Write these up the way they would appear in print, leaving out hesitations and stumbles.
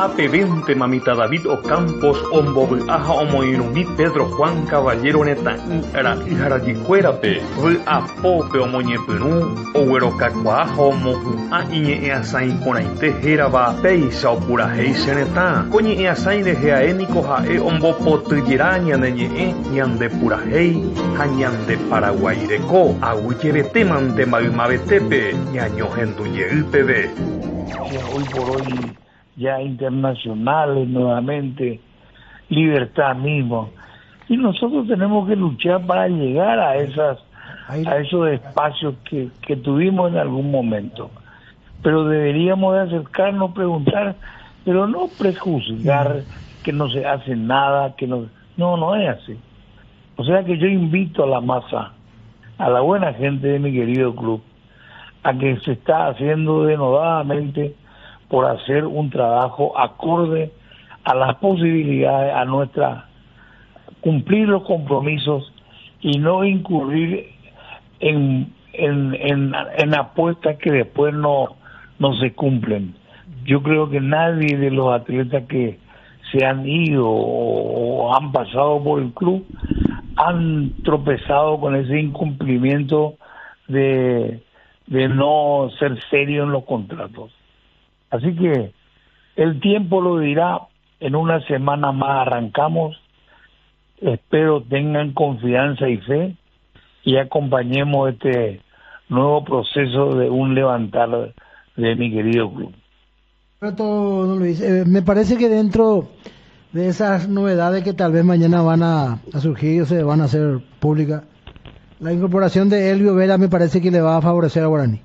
APVente mamita David Ocampos ombovy'áha omoirũmi Pedro Juan Caballero Netã'yraharajikuérape vy'apópe omoñepyrũ oguerokakuaa ha omohu'ã iñe'ẽasãi porãite hérava péicha opurahéi che retã ko ñe'ẽasãi rehe aéniko ha'e ombopotyjera ñane ñe'ẽ ñande purahéi ha ñande Paraguay reko aguyjevetémante mba'ymavetépe ñañohendujeýpeve. Hoy por hoy ya internacionales nuevamente, libertad mismo, y nosotros tenemos que luchar para llegar a esos espacios que tuvimos en algún momento, pero deberíamos de acercarnos, preguntar, pero no prejuzgar que no se hace nada, que no es así. O sea que yo invito a la masa, a la buena gente de mi querido club, a que se está haciendo denodadamente por hacer un trabajo acorde a las posibilidades, cumplir los compromisos y no incurrir en apuestas que después no se cumplen. Yo creo que nadie de los atletas que se han ido o han pasado por el club han tropezado con ese incumplimiento de no ser serio en los contratos. Así que el tiempo lo dirá, en una semana más arrancamos, espero tengan confianza y fe y acompañemos este nuevo proceso de un levantar de mi querido club. Don Luis, me parece que dentro de esas novedades que tal vez mañana van a surgir o se van a hacer públicas, la incorporación de Elvio Vera me parece que le va a favorecer a Guaraní.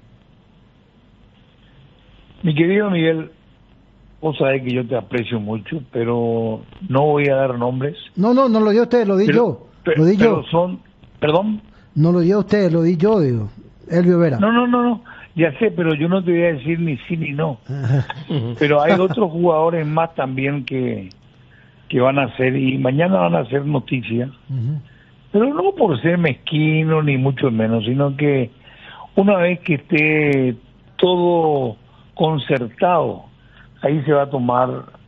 Mi querido Miguel, vos sabés que yo te aprecio mucho, pero no voy a dar nombres. No lo dio usted, lo di yo. ¿Perdón? No lo dio usted, lo di yo, digo. Elvio Vera. No. Ya sé, pero yo no te voy a decir ni sí ni no. Pero hay otros jugadores más también que van a hacer, y mañana van a hacer noticias. Pero no por ser mezquino, ni mucho menos, sino que una vez que esté todo concertado, ahí se va a tomar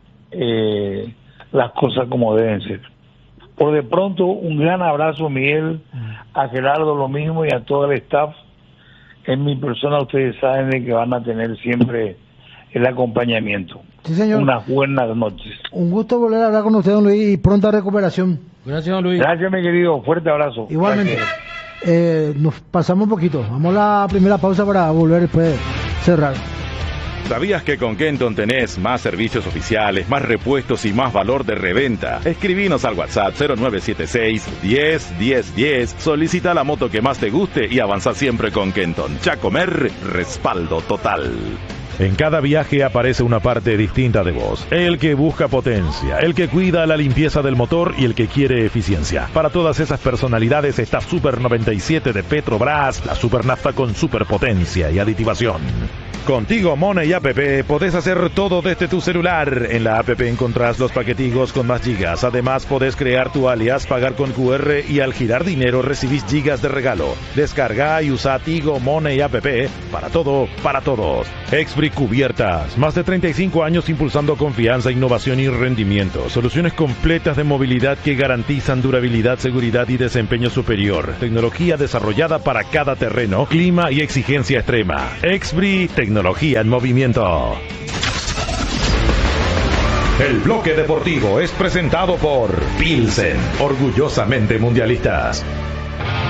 las cosas como deben ser. Por de pronto, un gran abrazo, Miguel, a Gerardo lo mismo y a todo el staff. En mi persona ustedes saben de que van a tener siempre el acompañamiento. Sí, señor. Unas buenas noches. Un gusto volver a hablar con usted, don Luis, y pronta recuperación. Gracias, don Luis. Gracias, mi querido. Fuerte abrazo. Igualmente. Nos pasamos un poquito. Vamos a la primera pausa para volver después cerrar. ¿Sabías que con Kenton tenés más servicios oficiales, más repuestos y más valor de reventa? Escribinos al WhatsApp 0976 10 10 10. Solicita la moto que más te guste y avanza siempre con Kenton. Chacomer, respaldo total. En cada viaje aparece una parte distinta de vos. El que busca potencia, el que cuida la limpieza del motor y el que quiere eficiencia. Para todas esas personalidades está Super 97 de Petrobras, la super nafta con superpotencia y aditivación. Contigo Money App podés hacer todo desde tu celular. En la app encontrás los paqueticos con más gigas. Además podés crear tu alias, pagar con QR y al girar dinero recibís gigas de regalo. Descarga y usa Tigo Money App para todo, para todos. Exbrick Cubiertas, más de 35 años impulsando confianza, innovación y rendimiento. Soluciones completas de movilidad que garantizan durabilidad, seguridad y desempeño superior. Tecnología desarrollada para cada terreno, clima y exigencia extrema. Exbrick, tecnología en movimiento. El bloque deportivo es presentado por Pilsen, orgullosamente mundialistas.